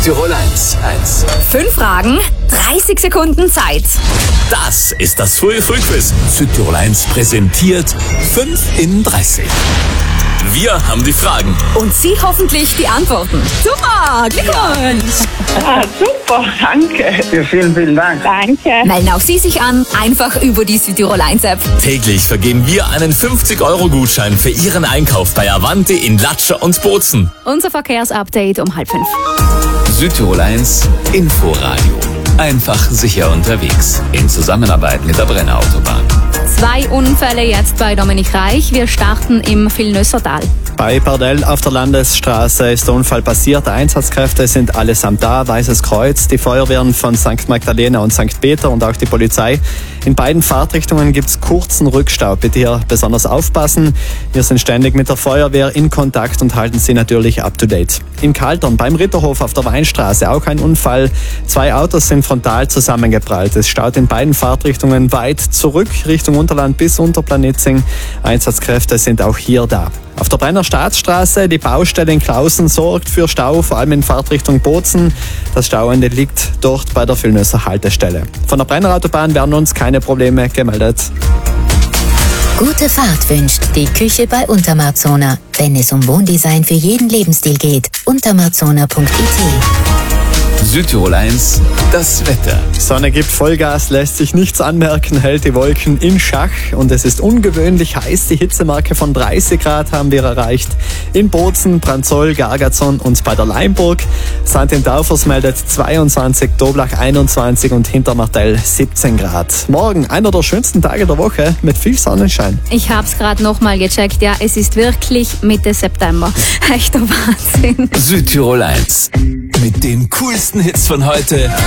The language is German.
Südtirol 1. 5 Fragen, 30 Sekunden Zeit. Das ist das Früh-Früh-Quiz. Südtirol 1 präsentiert 5 in 30. Wir haben die Fragen. Und Sie hoffentlich die Antworten. Super, Glückwunsch! Ah, super, danke. Ja, vielen Dank. Danke. Melden auch Sie sich an, einfach über die Südtirol 1 App. Täglich vergeben wir einen 50-Euro-Gutschein für Ihren Einkauf bei Avanti in Latscher und Bozen. Unser Verkehrsupdate um 4:30. Südtirol 1 Inforadio. Einfach sicher unterwegs. In Zusammenarbeit mit der Brenner Autobahn. 2 Unfälle jetzt bei Dominik Reich. Wir starten im Villeneuve-Tal. Bei Pardell auf der Landesstraße ist der Unfall passiert. Einsatzkräfte sind allesamt da. Weißes Kreuz, die Feuerwehren von St. Magdalena und St. Peter und auch die Polizei. In beiden Fahrtrichtungen gibt es kurzen Rückstau. Bitte hier besonders aufpassen. Wir sind ständig mit der Feuerwehr in Kontakt und halten Sie natürlich up to date. In Kaltern beim Ritterhof auf der Weinstraße auch ein Unfall. 2 Autos sind frontal zusammengeprallt. Es staut in beiden Fahrtrichtungen weit zurück Richtung Unterland bis Unterplanitzing. Einsatzkräfte sind auch hier da. Auf der Brenner Staatsstraße, die Baustelle in Klausen sorgt für Stau, vor allem in Fahrtrichtung Bozen. Das Stauende liegt dort bei der Villeneuve Haltestelle. Von der Brenner Autobahn werden uns keine Probleme gemeldet. Gute Fahrt wünscht die Küche bei Untermarzona. Wenn es um Wohndesign für jeden Lebensstil geht, untermarzona.it. Südtirol 1, das Wetter. Sonne gibt Vollgas, lässt sich nichts anmerken, hält die Wolken in Schach und es ist ungewöhnlich heiß. Die Hitzemarke von 30 Grad haben wir erreicht. In Bozen, Branzoll, Gargazon und bei der Leimburg. St. in Daufers meldet 22, Doblach 21 und Hintermartell 17 Grad. Morgen einer der schönsten Tage der Woche mit viel Sonnenschein. Ich habe es gerade nochmal gecheckt. Ja, es ist wirklich Mitte September. Echter Wahnsinn. Südtirol 1. Mit den coolsten Hits von heute